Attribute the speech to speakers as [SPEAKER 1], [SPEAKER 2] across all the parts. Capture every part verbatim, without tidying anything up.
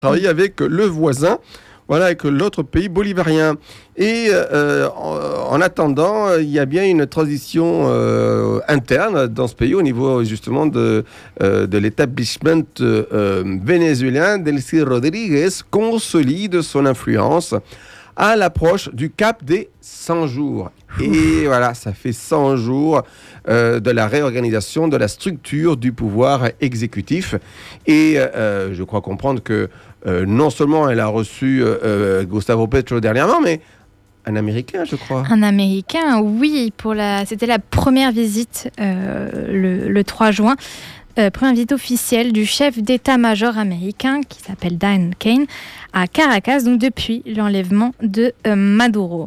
[SPEAKER 1] travailler avec le voisin, voilà, avec l'autre pays bolivarien. Et euh, en, en attendant, il y a bien une transition euh, interne dans ce pays au niveau justement de, euh, de l'établissement euh, vénézuélien. Delcy Rodriguez consolide son influence à l'approche du cap des cent jours. Et voilà, ça fait cent jours euh, de la réorganisation de la structure du pouvoir exécutif. Et euh, je crois comprendre que euh, non seulement elle a reçu euh, Gustavo Petro dernièrement, mais un Américain, je crois.
[SPEAKER 2] Un Américain, oui. Pour la... C'était la première visite euh, le, le trois juin. Euh, première visite officielle du chef d'état-major américain qui s'appelle Dan Kane à Caracas, donc depuis l'enlèvement de euh, Maduro.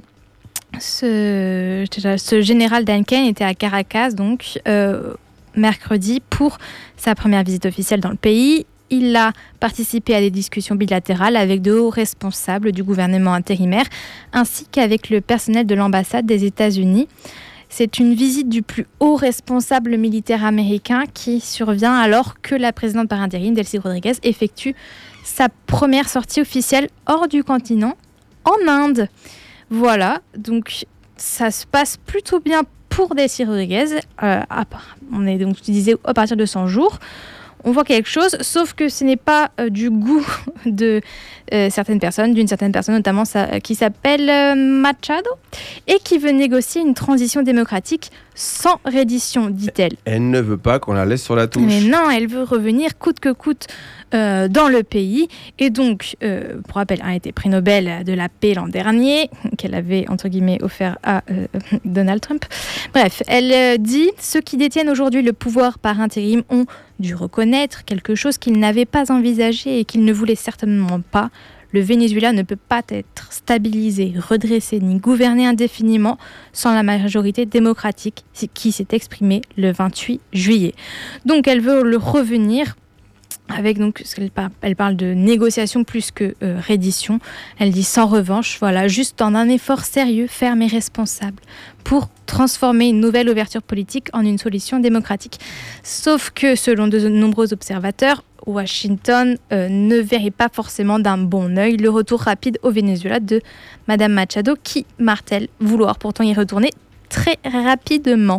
[SPEAKER 2] Ce, ce général Dan Kane était à Caracas donc euh, mercredi pour sa première visite officielle dans le pays. Il a participé à des discussions bilatérales avec de hauts responsables du gouvernement intérimaire ainsi qu'avec le personnel de l'ambassade des États-Unis. C'est une visite du plus haut responsable militaire américain qui survient alors que la présidente par intérim, Delcy Rodriguez, effectue sa première sortie officielle hors du continent, en Inde. Voilà, donc ça se passe plutôt bien pour Delcy Rodriguez. Euh, on est donc, tu disais, à partir de cent jours. On voit quelque chose, sauf que ce n'est pas euh, du goût de euh, certaines personnes, d'une certaine personne notamment ça, qui s'appelle euh, Machado, et qui veut négocier une transition démocratique sans reddition, dit-elle.
[SPEAKER 1] Elle ne veut pas qu'on la laisse sur la touche.
[SPEAKER 2] Mais non, elle veut revenir coûte que coûte euh, dans le pays. Et donc, euh, pour rappel, a été prix Nobel de la paix l'an dernier, qu'elle avait, entre guillemets, offert à euh, Donald Trump. Bref, elle euh, dit « Ceux qui détiennent aujourd'hui le pouvoir par intérim ont dû reconnaître quelque chose qu'ils n'avaient pas envisagé et qu'ils ne voulaient certainement pas. Le Venezuela ne peut pas être stabilisé, redressé ni gouverné indéfiniment sans la majorité démocratique qui s'est exprimée le vingt-huit juillet. Donc elle veut le revenir avec donc elle parle, elle parle de négociation plus que euh, reddition. Elle dit sans revanche, voilà, juste en un effort sérieux, ferme et responsable pour transformer une nouvelle ouverture politique en une solution démocratique. Sauf que selon de nombreux observateurs, Washington euh, ne verrait pas forcément d'un bon œil le retour rapide au Venezuela de Madame Machado, qui martèle vouloir pourtant y retourner très rapidement.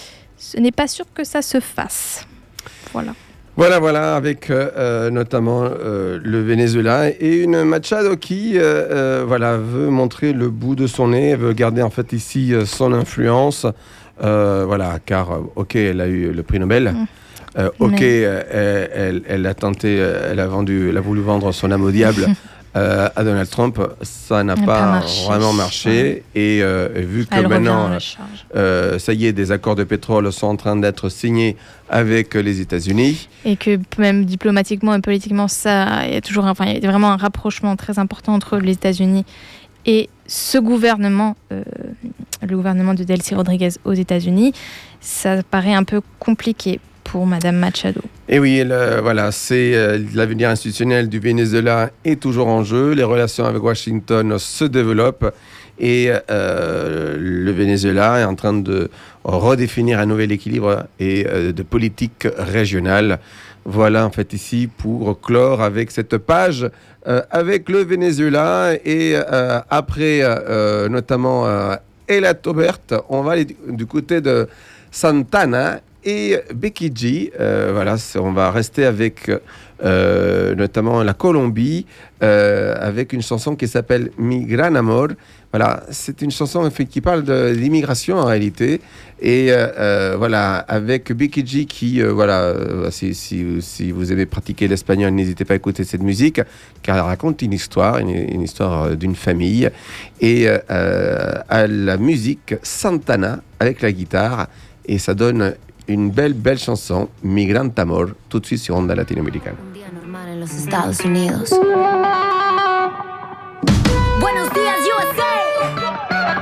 [SPEAKER 2] Ce n'est pas sûr que ça se fasse. Voilà.
[SPEAKER 1] Voilà, voilà, avec euh, notamment euh, le Venezuela et une Machado qui euh, euh, voilà, veut montrer le bout de son nez, veut garder en fait ici euh, son influence. Euh, voilà, car, ok, elle a eu le prix Nobel. Mmh. Euh, ok, Mais... elle, elle, elle a tenté, elle a vendu, elle a voulu vendre son âme au diable euh, à Donald Trump. Ça n'a pas, pas marché. vraiment marché. Ouais. Et euh, vu que elle maintenant, euh, ça y est, des accords de pétrole sont en train d'être signés avec les États-Unis.
[SPEAKER 2] Et que même diplomatiquement et politiquement, ça, il y a toujours, enfin, il y a vraiment un rapprochement très important entre les États-Unis et ce gouvernement, euh, le gouvernement de Delcy Rodriguez aux États-Unis. Ça paraît un peu compliqué pour Madame Machado.
[SPEAKER 1] Et oui, le, voilà, c'est euh, l'avenir institutionnel du Venezuela est toujours en jeu. Les relations avec Washington se développent et euh, le Venezuela est en train de redéfinir un nouvel équilibre et euh, de politique régionale. Voilà en fait ici pour clore avec cette page euh, avec le Venezuela et euh, après euh, notamment euh, Ella Tobert, on va aller du, du côté de Santana et Becky G. Euh, voilà, on va rester avec euh, notamment la Colombie euh, avec une chanson qui s'appelle Mi Gran Amor. Voilà, c'est une chanson en fait, qui parle de l'immigration en réalité. Et euh, euh, voilà, avec Becky G qui, euh, voilà, euh, si, si, si vous aimez pratiquer l'espagnol, n'hésitez pas à écouter cette musique, car elle raconte une histoire, une, une histoire d'une famille. Et euh, à la musique Santana avec la guitare. Et ça donne une belle, belle chanson, Mi Gran Amor, tout de suite sur Onda Latinoamericana.
[SPEAKER 3] Un día normal en los Estados Unidos.